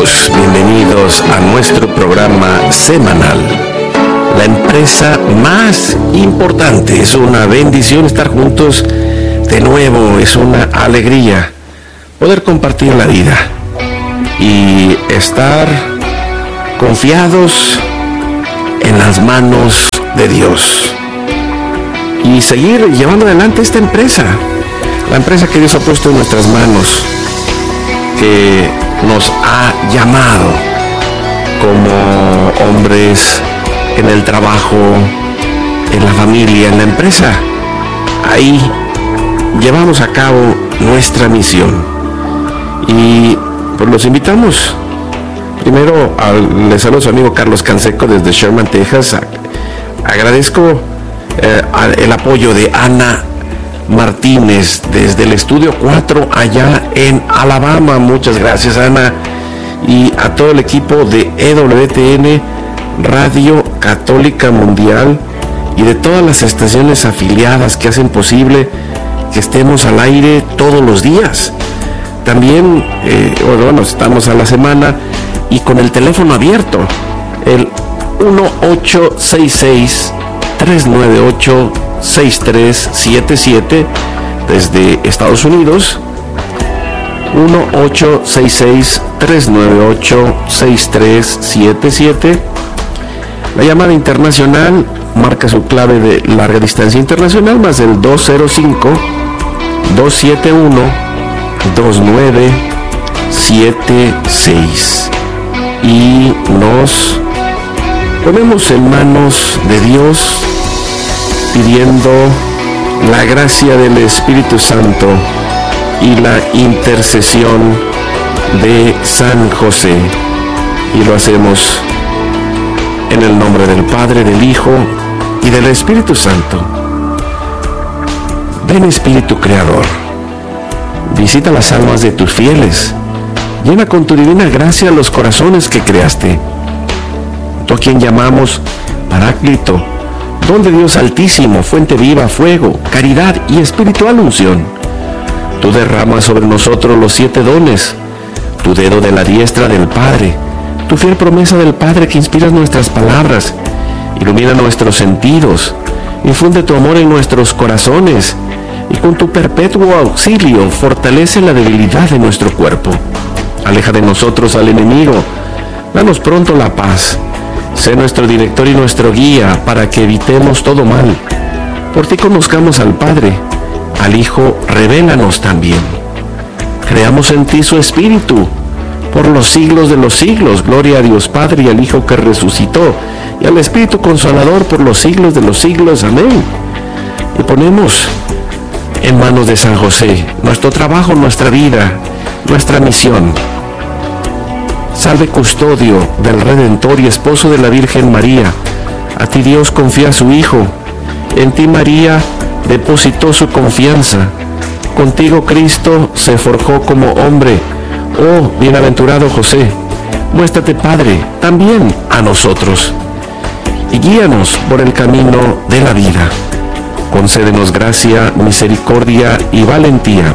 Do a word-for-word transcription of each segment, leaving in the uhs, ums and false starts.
amigos, bienvenidos a nuestro programa semanal. La empresa más importante, es una bendición estar juntos de nuevo, es una alegría poder compartir la vida y estar confiados en las manos de Dios y seguir llevando adelante esta empresa, la empresa que Dios ha puesto en nuestras manos, que nos ha llamado como hombres en el trabajo, en la familia, en la empresa. Ahí llevamos a cabo nuestra misión y pues los invitamos. Primero al, les saludo a su amigo Carlos Canseco desde Sherman, Texas. Agradezco eh, el apoyo de Ana Martínez desde el estudio cuatro allá en Alabama. Muchas gracias, Ana, y a todo el equipo de E W T N Radio Católica Mundial y de todas las estaciones afiliadas que hacen posible que estemos al aire todos los días. También eh, bueno, estamos a la semana y con el teléfono abierto, el uno ocho seis seis, tres nueve ocho, seis tres siete siete desde Estados Unidos, uno ocho seis seis, tres nueve ocho, seis tres siete siete. La llamada internacional marca su clave de larga distancia internacional más el dos cero cinco, dos siete uno, dos nueve siete seis. Y nos ponemos en manos de Dios pidiendo la gracia del Espíritu Santo y la intercesión de San José. Y lo hacemos en el nombre del Padre, del Hijo y del Espíritu Santo. Ven, Espíritu Creador, visita las almas de tus fieles, llena con tu divina gracia los corazones que creaste. Tú a quien llamamos Paráclito, don de Dios Altísimo, fuente viva, fuego, caridad y espiritual unción. Tú derramas sobre nosotros los siete dones, tu dedo de la diestra del Padre, tu fiel promesa del Padre que inspira nuestras palabras, ilumina nuestros sentidos, infunde tu amor en nuestros corazones y con tu perpetuo auxilio fortalece la debilidad de nuestro cuerpo. Aleja de nosotros al enemigo, danos pronto la paz. Sé nuestro director y nuestro guía para que evitemos todo mal. Por ti conozcamos al Padre, al Hijo revélanos también. Creamos en ti su Espíritu, por los siglos de los siglos. Gloria a Dios Padre y al Hijo que resucitó, y al Espíritu Consolador por los siglos de los siglos. Amén. Y ponemos en manos de San José nuestro trabajo, nuestra vida, nuestra misión. Salve custodio del Redentor y esposo de la Virgen María. A ti Dios confía a su Hijo. En ti María depositó su confianza. Contigo Cristo se forjó como hombre. Oh, bienaventurado José, muéstrate Padre también a nosotros y guíanos por el camino de la vida. Concédenos gracia, misericordia y valentía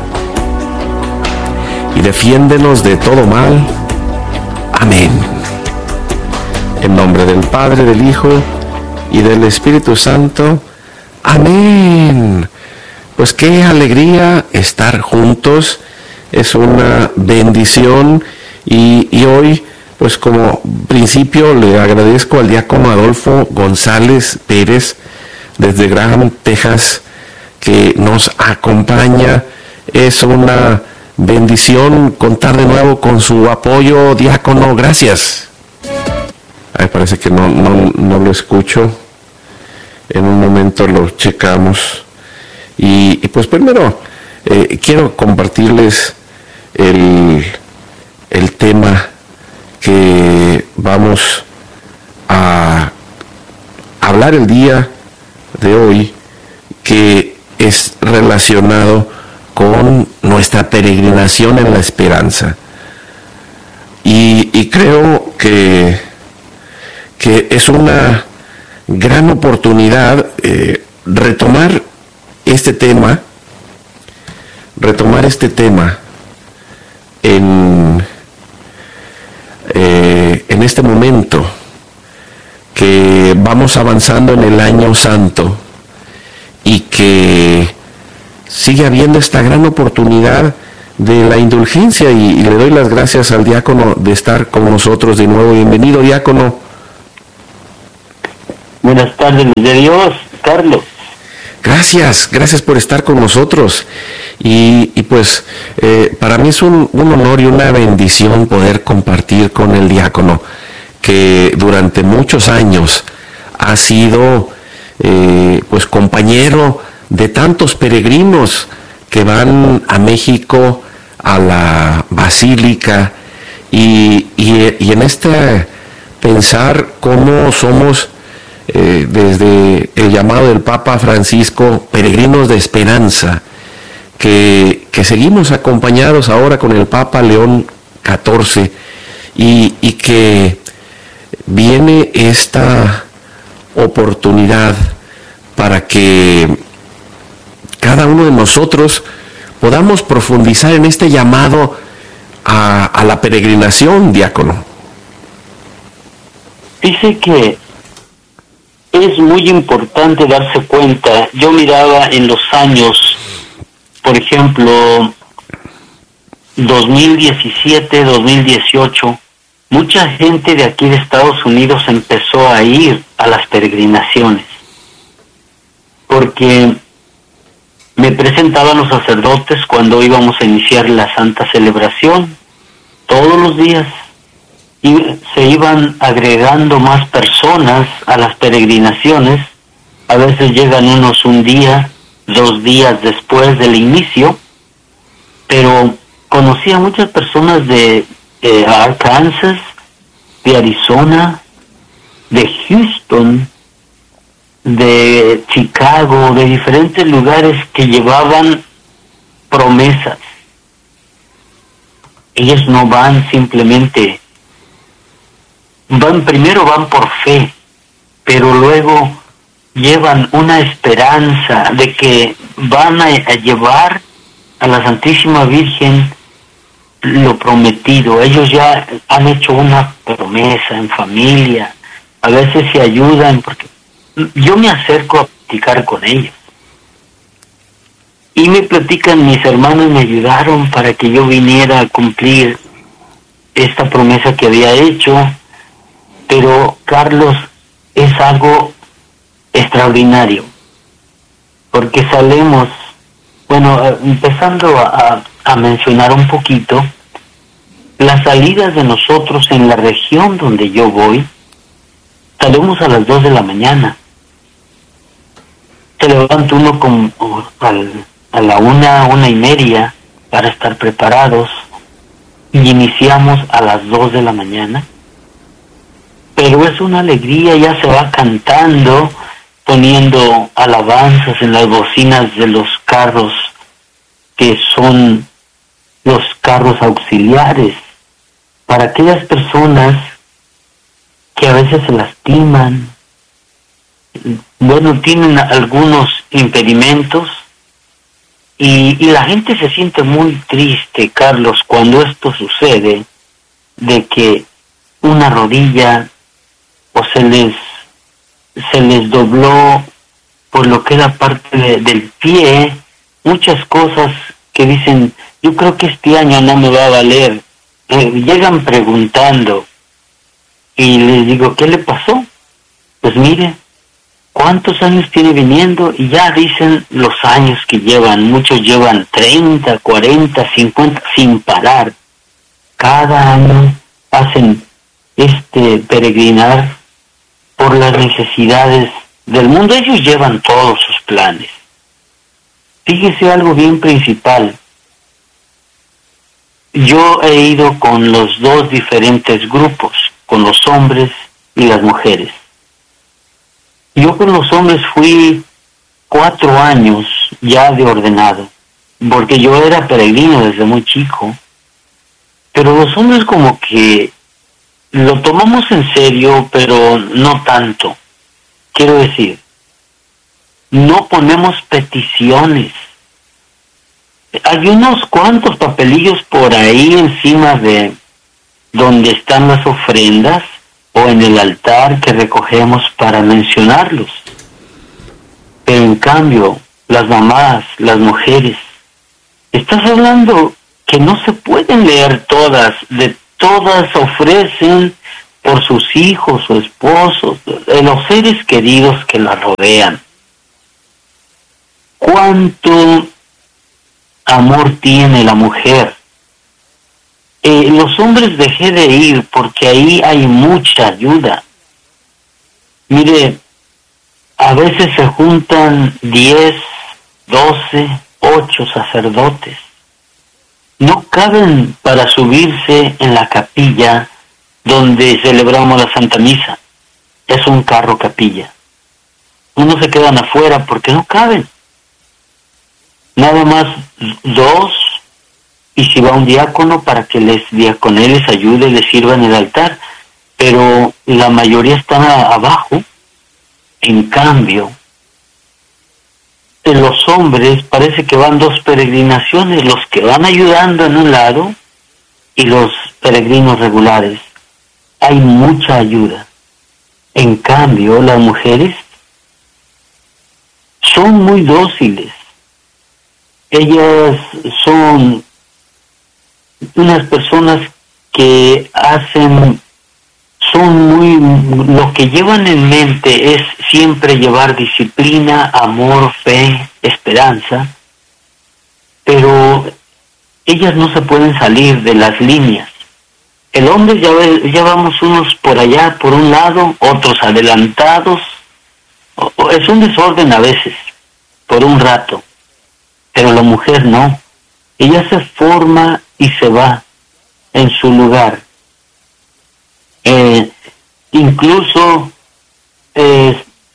y defiéndenos de todo mal. Amén. En nombre del Padre, del Hijo y del Espíritu Santo. Amén. Pues qué alegría estar juntos. Es una bendición y, y hoy, pues como principio, le agradezco al diácono Adolfo González Pérez desde Graham, Texas, que nos acompaña. Es una bendición contar de nuevo con su apoyo, diácono. Gracias. Ay, parece que no, no, no lo escucho. En un momento lo checamos. Y, y pues primero eh, quiero compartirles el, el tema que vamos a hablar el día de hoy, que es relacionado con nuestra peregrinación en la esperanza. Y, y creo que, que es una gran oportunidad eh, retomar este tema, retomar este tema en, en este momento que vamos avanzando en el año santo y que sigue habiendo esta gran oportunidad de la indulgencia, y, y le doy las gracias al diácono de estar con nosotros de nuevo. Bienvenido, diácono. Buenas tardes de Dios, Carlos. Gracias, gracias por estar con nosotros. Y, y pues eh, para mí es un, un honor y una bendición poder compartir con el diácono, que durante muchos años ha sido eh, pues compañero de tantos peregrinos que van a México, a la Basílica, y, y, y en este pensar cómo somos, eh, desde el llamado del Papa Francisco, peregrinos de esperanza, que, que seguimos acompañados ahora con el Papa León catorce, y, y que viene esta oportunidad para que cada uno de nosotros podamos profundizar en este llamado a, a la peregrinación, diácono. Dice que es muy importante darse cuenta. Yo miraba en los años, por ejemplo, dos mil diecisiete, dos mil dieciocho, mucha gente de aquí de Estados Unidos empezó a ir a las peregrinaciones, porque me presentaban los sacerdotes cuando íbamos a iniciar la Santa Celebración, todos los días, y se iban agregando más personas a las peregrinaciones. A veces llegan unos un día, dos días después del inicio, pero conocí a muchas personas de eh, Arkansas, de Arizona, de Houston, de Chicago, de diferentes lugares que llevaban promesas. Ellos no van simplemente, van primero van por fe, pero luego llevan una esperanza de que van a, a llevar a la Santísima Virgen lo prometido. Ellos ya han hecho una promesa en familia, a veces se ayudan, porque yo me acerco a platicar con ellos y me platican, mis hermanos me ayudaron para que yo viniera a cumplir esta promesa que había hecho. Pero, Carlos, es algo extraordinario, porque salimos, bueno, empezando a, a mencionar un poquito, las salidas de nosotros en la región donde yo voy, salimos a las dos de la mañana. Se levanta uno con, al, a la una, una y media para estar preparados, y iniciamos a las dos de la mañana. Pero es una alegría, ya se va cantando, poniendo alabanzas en las bocinas de los carros, que son los carros auxiliares, para aquellas personas que a veces se lastiman, bueno, tienen algunos impedimentos, y, y la gente se siente muy triste, Carlos, cuando esto sucede, de que una rodilla o se les se les dobló por lo que era parte de, del pie, muchas cosas que dicen, yo creo que este año no me va a valer. Eh, llegan preguntando y les digo, ¿qué le pasó? Pues mire, ¿cuántos años tiene viniendo? Y ya dicen los años que llevan. Muchos llevan treinta, cuarenta, cincuenta sin parar. Cada año hacen este peregrinar por las necesidades del mundo. Ellos llevan todos sus planes. Fíjese algo bien principal. Yo he ido con los dos diferentes grupos, con los hombres y las mujeres. Yo con los hombres fui cuatro años ya de ordenado, porque yo era peregrino desde muy chico. Pero los hombres como que lo tomamos en serio, pero no tanto. Quiero decir, no ponemos peticiones. Hay unos cuantos papelillos por ahí encima de donde están las ofrendas, o en el altar que recogemos para mencionarlos. Pero en cambio, las mamás, las mujeres, estás hablando que no se pueden leer todas, de todas ofrecen por sus hijos o esposos, de los seres queridos que la rodean. ¿Cuánto amor tiene la mujer? Eh, los hombres dejé de ir porque ahí hay mucha ayuda. Mire, a veces se juntan diez, doce, ocho sacerdotes. No caben para subirse en la capilla donde celebramos la Santa Misa. Es un carro capilla. Unos se quedan afuera porque no caben. Nada más dos, y si va un diácono para que les diacone, les ayude, les sirva en el altar, pero la mayoría están a, abajo. En cambio, en los hombres parece que van dos peregrinaciones, los que van ayudando en un lado y los peregrinos regulares. Hay mucha ayuda. En cambio, las mujeres son muy dóciles. Ellas son unas personas que hacen, son muy, lo que llevan en mente es siempre llevar disciplina, amor, fe, esperanza, pero ellas no se pueden salir de las líneas. El hombre ya, ve, ya vamos unos por allá, por un lado, otros adelantados, o, o es un desorden a veces, por un rato. Pero la mujer no. Ella se forma y se va en su lugar. Eh, incluso eh,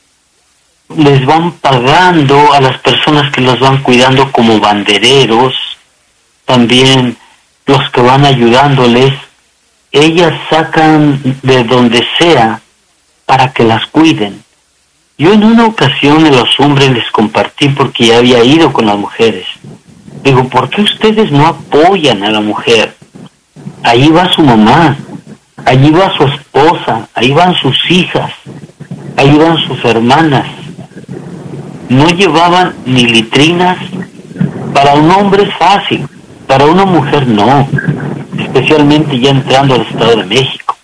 les van pagando a las personas que los van cuidando como bandereros, también los que van ayudándoles. Ellas sacan de donde sea para que las cuiden. Yo en una ocasión a los hombres les compartí porque ya había ido con las mujeres. Digo, ¿por qué ustedes no apoyan a la mujer? Ahí va su mamá, allí va su esposa, ahí van sus hijas, ahí van sus hermanas. No llevaban ni litrinas. Para un hombre es fácil, para una mujer no, especialmente ya entrando al Estado de México.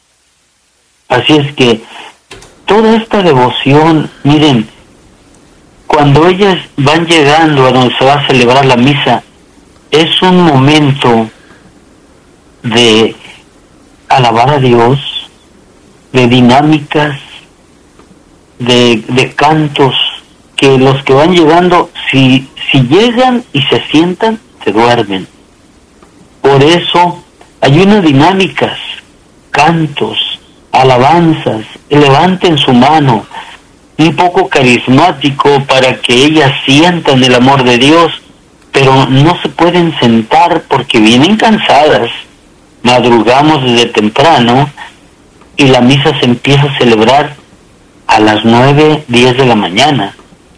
Así es que toda esta devoción, miren, cuando ellas van llegando a donde se va a celebrar la misa, es un momento de alabar a Dios, de dinámicas, de, de cantos, que los que van llegando, si, si llegan y se sientan, se duermen. Por eso hay unas dinámicas, cantos, alabanzas, levanten su mano, un poco carismático para que ellas sientan el amor de Dios, pero no se pueden sentar porque vienen cansadas. Madrugamos desde temprano y la misa se empieza a celebrar a las nueve, diez de la mañana.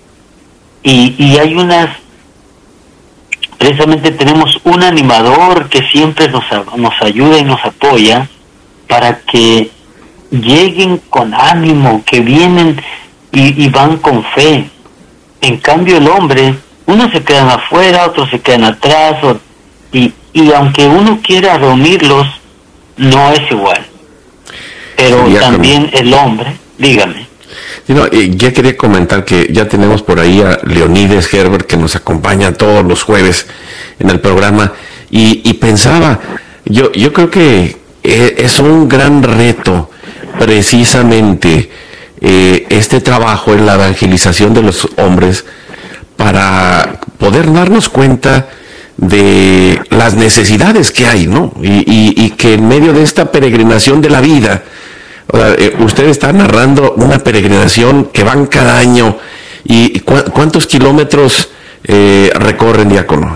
Y, y hay unas, precisamente tenemos un animador que siempre nos, nos ayuda y nos apoya para que lleguen con ánimo, que vienen y, y van con fe. En cambio el hombre, unos se quedan afuera, otros se quedan atrás, o, y, y aunque uno quiera reunirlos, no es igual. Pero Sería también como... el hombre, dígame. Sí, no, eh, ya quería comentar que ya tenemos por ahí a Leonides Herbert, que nos acompaña todos los jueves en el programa, y, y pensaba, yo, yo creo que eh, es un gran reto precisamente eh, este trabajo en la evangelización de los hombres para poder darnos cuenta de las necesidades que hay, ¿no? Y, y, y que en medio de esta peregrinación de la vida, o sea, eh, usted está narrando una peregrinación que van cada año, y ¿cu cuántos kilómetros eh, recorren, diácono?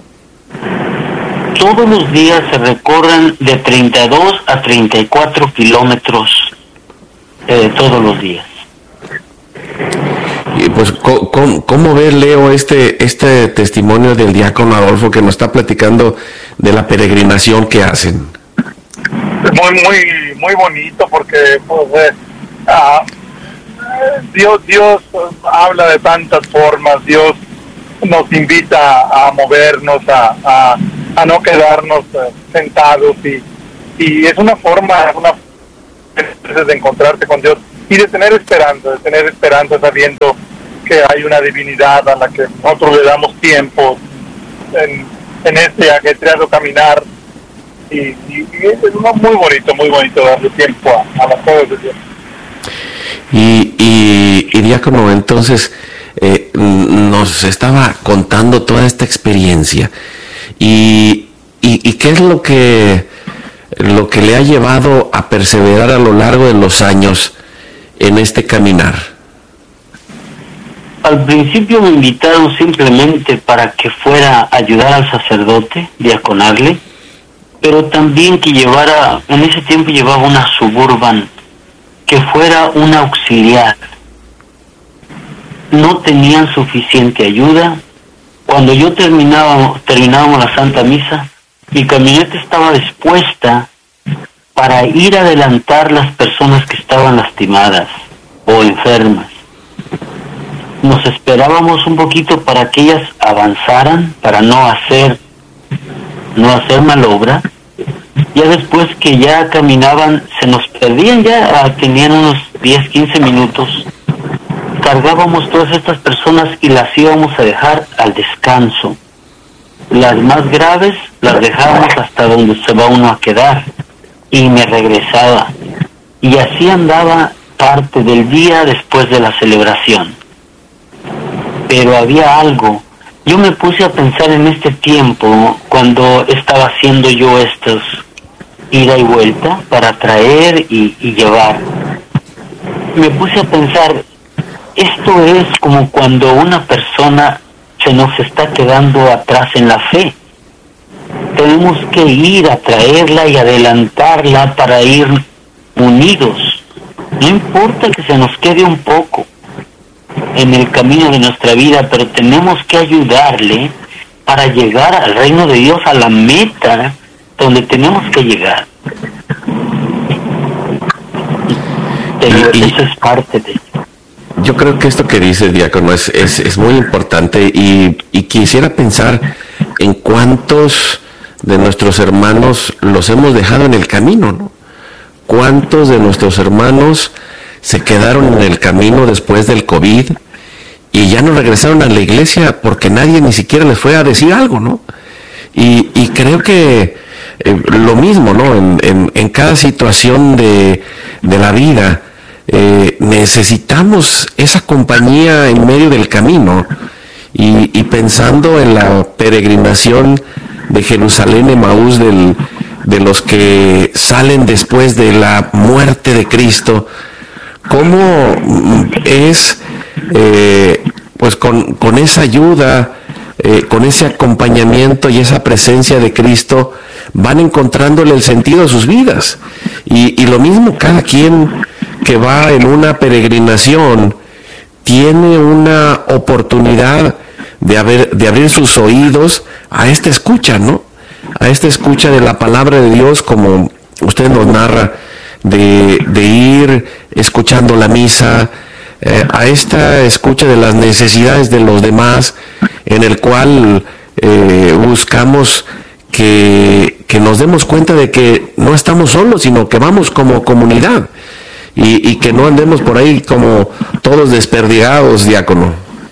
Todos los días se recorren de treinta y dos a treinta y cuatro kilómetros eh, todos los días. Y pues, ¿cómo, cómo ve, Leo, este, este testimonio del diácono Adolfo que nos está platicando de la peregrinación que hacen? Muy, muy, muy bonito porque pues, eh, ah, Dios, Dios habla de tantas formas. Dios nos invita a movernos, a, a, a no quedarnos eh, sentados y, y es una forma, una de encontrarte con Dios y de tener esperanza, de tener esperanza sabiendo que hay una divinidad a la que nosotros le damos tiempo en, en este ajetreado caminar y, y, y es muy bonito, muy bonito darle tiempo a, a las cosas de Dios. Y, y, y diácono, entonces eh, nos estaba contando toda esta experiencia y, y, y qué es lo que lo que le ha llevado a perseverar a lo largo de los años en este caminar. Al principio me invitaron simplemente para que fuera a ayudar al sacerdote, diaconarle, pero también que llevara, en ese tiempo llevaba una Suburban, que fuera una auxiliar. No tenían suficiente ayuda. Cuando yo terminaba, terminábamos la Santa Misa, mi camioneta estaba dispuesta para ir a adelantar las personas que estaban lastimadas o enfermas. Nos esperábamos un poquito para que ellas avanzaran, para no hacer, no hacer malobra. Ya después que ya caminaban, se nos perdían, ya tenían unos diez, quince minutos. Cargábamos todas estas personas y las íbamos a dejar al descanso. Las más graves las dejábamos hasta donde se va uno a quedar y me regresaba. Y así andaba parte del día después de la celebración. Pero había algo. Yo me puse a pensar en este tiempo, cuando estaba haciendo yo estos ida y vuelta para traer y, y llevar. Me puse a pensar, esto es como cuando una persona se nos está quedando atrás en la fe. Tenemos que ir a traerla y adelantarla para ir unidos. No importa que se nos quede un poco en el camino de nuestra vida, pero tenemos que ayudarle para llegar al reino de Dios, a la meta donde tenemos que llegar. Y, y, eso es parte de... Yo creo que esto que dice, diácono, es, es, es muy importante y, y quisiera pensar en cuántos de nuestros hermanos los hemos dejado en el camino, ¿no? ¿Cuántos de nuestros hermanos se quedaron en el camino después del COVID y ya no regresaron a la iglesia porque nadie ni siquiera les fue a decir algo, ¿no? Y, y creo que eh, lo mismo, ¿no? En, en, en cada situación de, de la vida eh, necesitamos esa compañía en medio del camino y, y pensando en la peregrinación de Jerusalén, Emaús, del, de los que salen después de la muerte de Cristo, cómo es eh, pues con, con esa ayuda, eh, con ese acompañamiento y esa presencia de Cristo van encontrándole el sentido a sus vidas. Y, y lo mismo, cada quien que va en una peregrinación tiene una oportunidad de, haber, de abrir sus oídos a esta escucha, ¿no? A esta escucha de la palabra de Dios, como usted nos narra, de, de ir escuchando la misa, eh, a esta escucha de las necesidades de los demás, en el cual eh, buscamos que, que nos demos cuenta de que no estamos solos, sino que vamos como comunidad y, y que no andemos por ahí como todos desperdigados, diácono.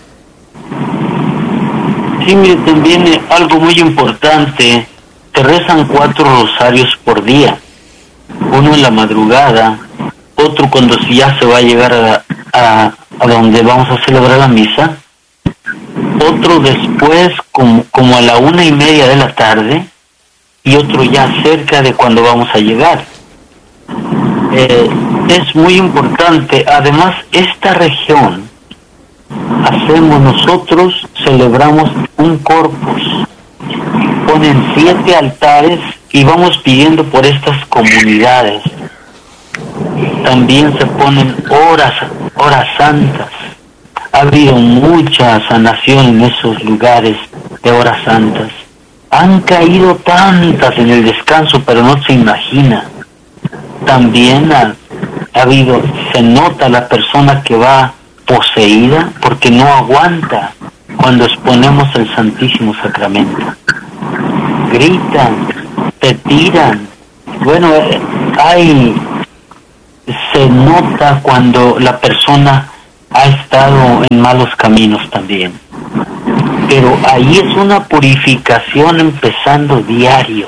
Sí, mire, también algo muy importante, que rezan cuatro rosarios por día, uno en la madrugada, otro cuando ya se va a llegar a, a, a donde vamos a celebrar la misa, otro después como, como a la una y media de la tarde y otro ya cerca de cuando vamos a llegar. Eh, es muy importante. Además, esta región hacemos nosotros, celebramos un corpus, ponen siete altares y vamos pidiendo por estas comunidades. También se ponen horas, horas santas. Ha habido mucha sanación en esos lugares de horas santas. Han caído tantas en el descanso, pero no se imagina. también ha, ha habido, se nota la persona que va poseída porque no aguanta cuando exponemos el Santísimo Sacramento. Gritan, te tiran. Bueno, hay, se nota cuando la persona ha estado en malos caminos también. Pero ahí es una purificación empezando diario.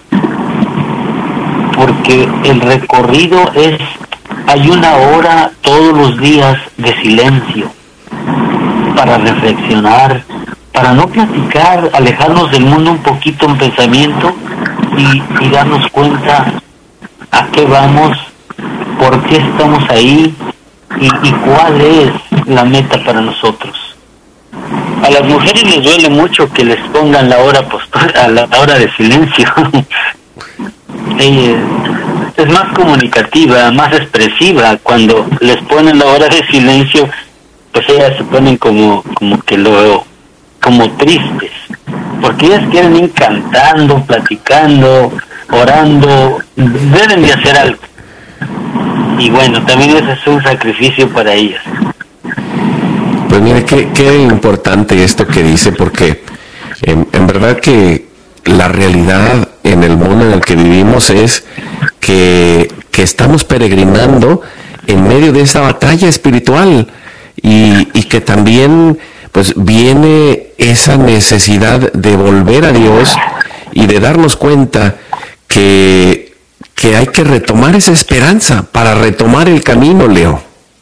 Porque el recorrido es, hay una hora todos los días de silencio para reflexionar, para no platicar, alejarnos del mundo un poquito en pensamiento y, y darnos cuenta a qué vamos, por qué estamos ahí y, y cuál es la meta para nosotros. A las mujeres les duele mucho que les pongan la hora postura, a la hora de silencio. Ella es más comunicativa, más expresiva. Cuando les ponen la hora de silencio, pues ellas se ponen como como que lo como tristes, porque ellas quieren ir cantando, platicando, orando, deben de hacer algo. Y bueno, también ese es un sacrificio para ellas. Pues mire, qué, qué importante esto que dice, porque en, en verdad que la realidad en el mundo en el que vivimos es que, que estamos peregrinando en medio de esa batalla espiritual y, y que también pues viene esa necesidad de volver a Dios y de darnos cuenta que, que hay que retomar esa esperanza para retomar el camino, Leo.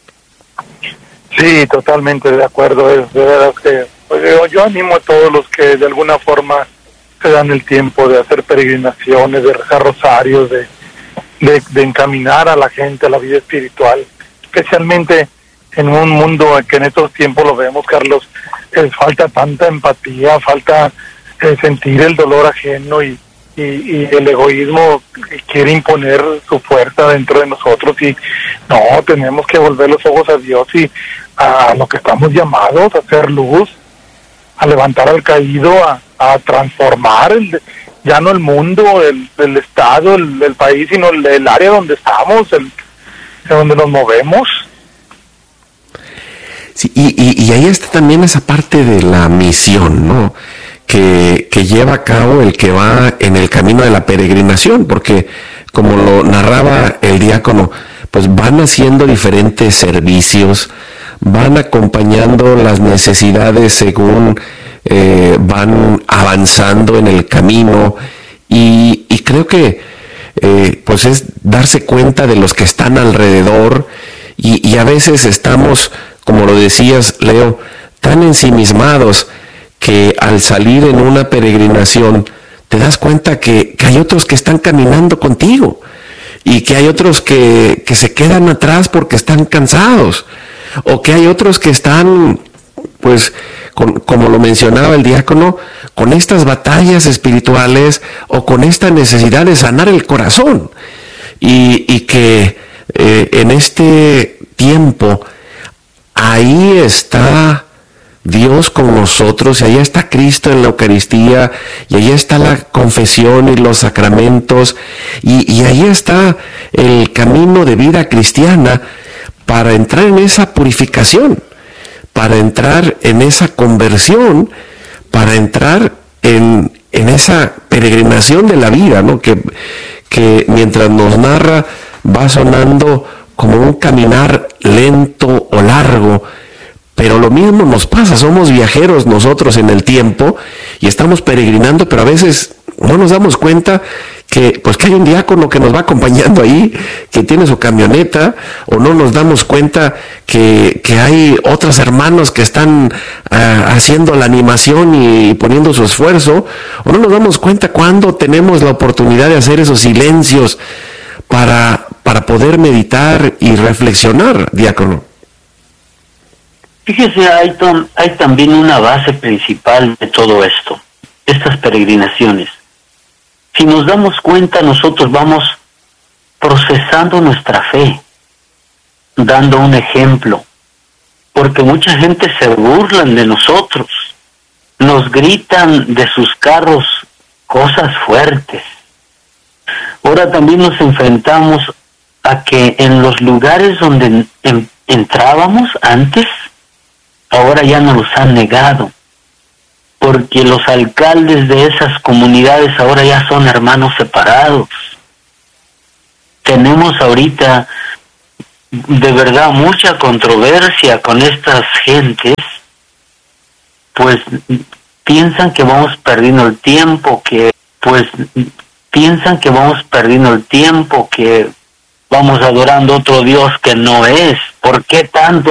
Sí, totalmente de acuerdo. Es de verdad que pues, yo, yo animo a todos los que de alguna forma se dan el tiempo de hacer peregrinaciones, de rezar rosarios, de, de, de encaminar a la gente a la vida espiritual, especialmente en un mundo en que en estos tiempos lo vemos, Carlos, eh, falta tanta empatía, falta eh, sentir el dolor ajeno y, y, y el egoísmo quiere imponer su fuerza dentro de nosotros y no, tenemos que volver los ojos a Dios y a lo que estamos llamados, a hacer luz, a levantar al caído, a, a transformar el, ya no el mundo, el, el estado, el, el país, sino el, el área donde estamos, el, donde nos movemos. Sí, y, y, y ahí está también esa parte de la misión, ¿no? Que, que lleva a cabo el que va en el camino de la peregrinación, porque como lo narraba el diácono, pues van haciendo diferentes servicios, van acompañando las necesidades según eh, van avanzando en el camino y, y creo que eh, pues es darse cuenta de los que están alrededor y, y a veces estamos, como lo decías, Leo, tan ensimismados que al salir en una peregrinación te das cuenta que, que hay otros que están caminando contigo y que hay otros que, que se quedan atrás porque están cansados o que hay otros que están, pues, con, como lo mencionaba el diácono, con estas batallas espirituales o con esta necesidad de sanar el corazón y, y que eh, en este tiempo ahí está Dios con nosotros, y ahí está Cristo en la Eucaristía, y ahí está la confesión y los sacramentos, y, y ahí está el camino de vida cristiana para entrar en esa purificación, para entrar en esa conversión, para entrar en, en esa peregrinación de la vida, ¿no? Que, que mientras nos narra va sonando como un caminar lento o largo, pero lo mismo nos pasa, somos viajeros nosotros en el tiempo y estamos peregrinando, pero a veces no nos damos cuenta que pues que hay un diácono que nos va acompañando ahí, que tiene su camioneta, o no nos damos cuenta que, que hay otros hermanos que están uh, haciendo la animación y poniendo su esfuerzo, o no nos damos cuenta cuando tenemos la oportunidad de hacer esos silencios para, para poder meditar y reflexionar, diácono. Fíjese, hay, tam, hay también una base principal de todo esto, estas peregrinaciones. Si nos damos cuenta, nosotros vamos procesando nuestra fe, dando un ejemplo, porque mucha gente se burlan de nosotros, nos gritan de sus carros cosas fuertes. Ahora también nos enfrentamos a que en los lugares donde en, entrábamos antes, ahora ya nos los han negado, porque los alcaldes de esas comunidades ahora ya son hermanos separados. Tenemos ahorita de verdad mucha controversia con estas gentes, pues piensan que vamos perdiendo el tiempo, que pues piensan que vamos perdiendo el tiempo, que vamos adorando otro Dios que no es. ¿Por qué tanto